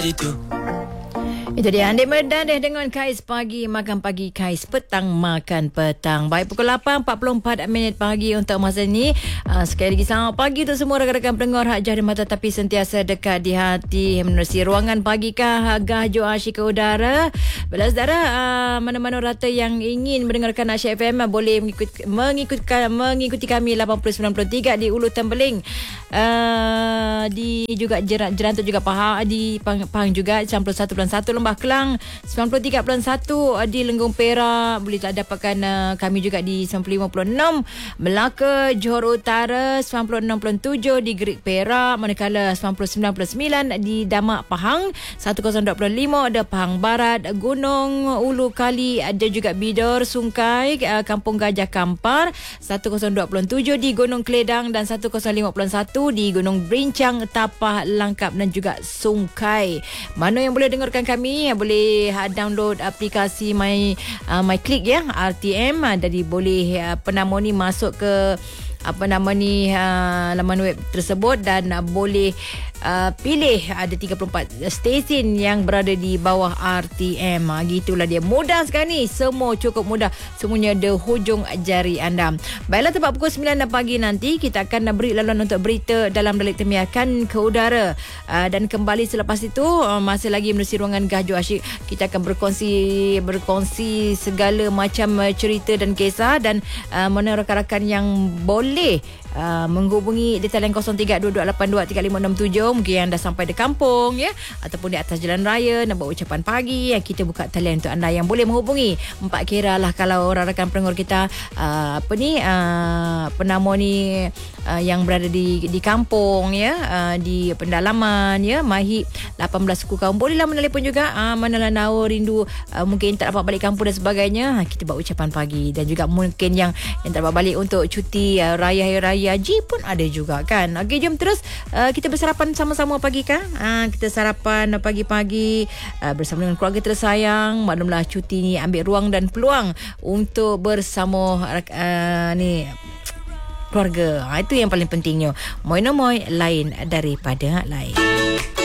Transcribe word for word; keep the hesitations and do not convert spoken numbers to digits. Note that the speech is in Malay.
itu. Itu dia Andik Merdadah dengan Kais Pagi Makan Pagi, Kais Petang Makan Petang. Baik, pukul lapan empat puluh empat minit pagi untuk masa ni. uh, Sekali lagi selamat pagi untuk semua rakan-rakan pendengar hak jari mata tapi sentiasa dekat di hati menerusi ruangan pagi kah Gajo Asyik ke udara. Bila saudara uh, mana-mana rata yang ingin mendengarkan Asyik F M boleh mengikuti, mengikuti, mengikuti kami lapan puluh sembilan puluh tiga di Ulu Tembeling, uh, di juga Jerantuk juga Pahang, di Pahang, Pahang juga sembilan puluh satu perpuluhan satu Lembah Kelang, sembilan puluh tiga perpuluhan satu di Lenggong Perak. Boleh tak dapatkan uh, kami juga di sembilan puluh lima perpuluhan enam Melaka, Johor Utara, sembilan puluh enam perpuluhan tujuh di Gerik Perak, manakala sembilan puluh sembilan perpuluhan sembilan di Damak Pahang, seratus dua puluh lima ada Pahang Barat, Gunung Ulu Kali, ada juga Bidor, Sungkai, uh, Kampung Gajah Kampar, seratus dua puluh tujuh di Gunung Keledang dan seratus lima puluh satu di Gunung Berincang, Tapah, Langkap dan juga Sungkai. Mana yang boleh dengarkan kami, boleh uh, download aplikasi My uh, My Click ya, R T M. Uh, jadi boleh uh, penama ni masuk ke apa nama ni uh, laman web tersebut dan uh, boleh uh, pilih ada tiga puluh empat stesen yang berada di bawah R T M. Uh, gitulah dia, mudah sekali, semua cukup mudah, semuanya ada hujung jari anda. Baiklah, tepat pukul sembilan pagi nanti kita akan beri laluan untuk berita dalam Dalit Temiakan ke udara, uh, dan kembali selepas itu uh, masih lagi menerusi ruangan Gajo Asyik. Kita akan berkongsi berkongsi segala macam uh, cerita dan kisah, dan uh, mana rakan-rakan yang boleh Uh, menghubungi di talian kosong tiga dua dua lapan dua tiga lima enam tujuh. Mungkin yang dah sampai di kampung ya, ataupun di atas jalan raya nak buat ucapan pagi ya, kita buka talian untuk anda yang boleh menghubungi. Empat kira lah kalau rakan pendengar kita uh, apa ni uh, penama ni uh, yang berada di di kampung ya, uh, di pendalaman ya, Mahib lapan belas suku kaum, bolehlah menelpon juga. uh, manalah naur rindu, uh, mungkin tak dapat balik kampung dan sebagainya, kita buat ucapan pagi. Dan juga mungkin yang yang tak dapat balik untuk cuti uh, raya hari raya haji pun ada juga kan. Okey, jom terus uh, kita bersarapan sama-sama pagi kan. Uh, kita sarapan pagi-pagi uh, bersama dengan keluarga tersayang. Maklumlah cuti ni ambil ruang dan peluang untuk bersama uh, ni keluarga. Uh, itu yang paling pentingnya. Moy no moy lain daripada lain.